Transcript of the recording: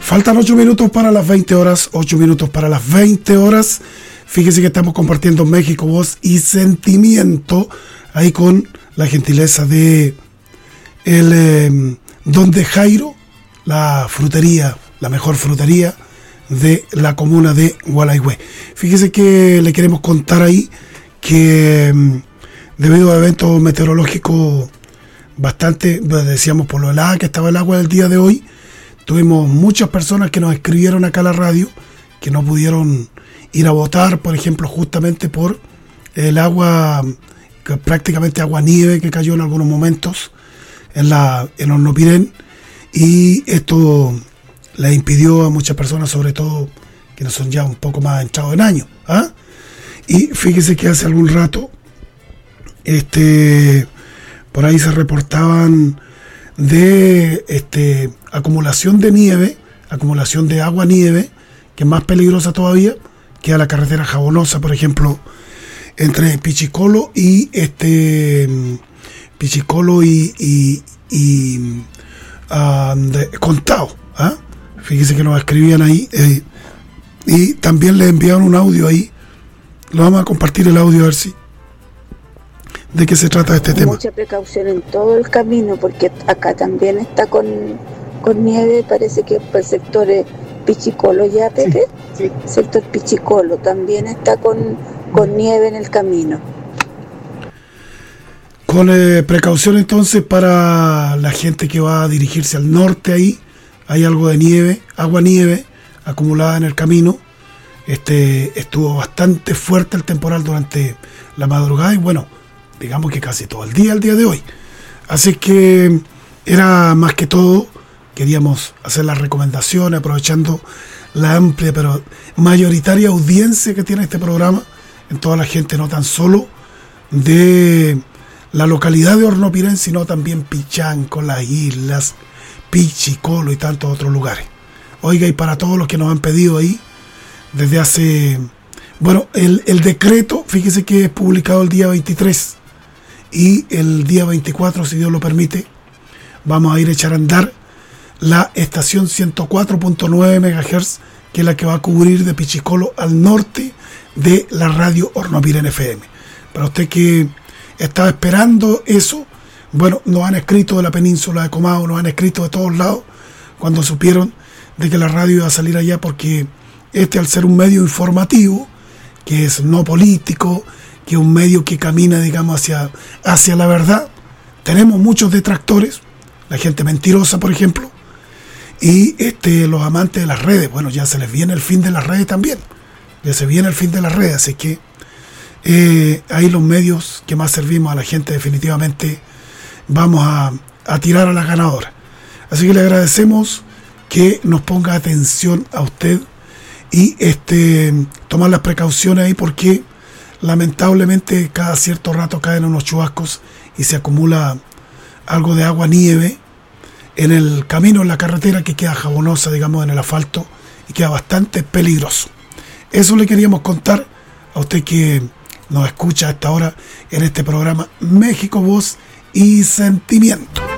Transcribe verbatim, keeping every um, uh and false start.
Faltan ocho minutos para las veinte horas, ocho minutos para las veinte horas. Fíjese que estamos compartiendo México, voz y sentimiento, ahí con la gentileza de el eh, Don de Jairo, la frutería, la mejor frutería de la comuna de Gualaihue. Fíjese que le queremos contar ahí que debido a eventos meteorológicos bastante, decíamos por lo helada que estaba el agua del día de hoy, tuvimos muchas personas que nos escribieron acá a la radio que no pudieron ir a votar, por ejemplo, justamente por el agua, que prácticamente agua nieve que cayó en algunos momentos en la en Hornopirén, y esto le impidió a muchas personas, sobre todo que no son ya un poco más entrados en años, ¿ah? Y fíjese que hace algún rato este por ahí se reportaban de este acumulación de nieve, acumulación de agua nieve, que es más peligrosa todavía, que a la carretera Jabonosa, por ejemplo, entre Pichicolo y este Pichicolo y, y, y uh, de, Contao, ¿ah? Fíjese que nos escribían ahí, eh, y también le enviaron un audio ahí. Lo vamos a compartir el audio a ver si de qué se trata este tema. Mucha precaución en todo el camino, porque acá también está con, con nieve, parece que por el sector Pichicolo ya, Pepe. Sí, sí. Sector Pichicolo también está con, con nieve en el camino. Con eh, precaución entonces para la gente que va a dirigirse al norte, ahí hay algo de nieve, agua nieve acumulada en el camino. Este estuvo bastante fuerte el temporal durante la madrugada y bueno, digamos que casi todo el día, el día de hoy. Así que era más que todo, queríamos hacer las recomendaciones aprovechando la amplia pero mayoritaria audiencia que tiene este programa en toda la gente, no tan solo de la localidad de Hornopirén, sino también Pichanco, las islas, Pichicolo y tantos otros lugares. Oiga, y para todos los que nos han pedido ahí desde hace, bueno, el, el decreto, fíjese que es publicado el día veintitrés y el día veinticuatro, si Dios lo permite, vamos a ir a echar a andar la estación ciento cuatro punto nueve megahertz, que es la que va a cubrir de Pichicolo al norte de la radio Hornopirén F M. Para usted que estaba esperando eso, bueno, nos han escrito de la península de Comao, nos han escrito de todos lados cuando supieron de que la radio iba a salir allá, porque este, al ser un medio informativo, que es no político, que es un medio que camina, digamos, hacia, hacia la verdad, tenemos muchos detractores, la gente mentirosa, por ejemplo, y este, los amantes de las redes. Bueno, ya se les viene el fin de las redes también, ya se viene el fin de las redes, así que eh, ahí los medios que más servimos a la gente definitivamente vamos a, a tirar a la ganadora. Así que le agradecemos que nos ponga atención a usted y este tomar las precauciones ahí, porque lamentablemente cada cierto rato caen unos chubascos y se acumula algo de agua nieve en el camino, en la carretera, que queda jabonosa, digamos, en el asfalto, y queda bastante peligroso. Eso le queríamos contar a usted que nos escucha a esta hora en este programa México, voz y sentimiento.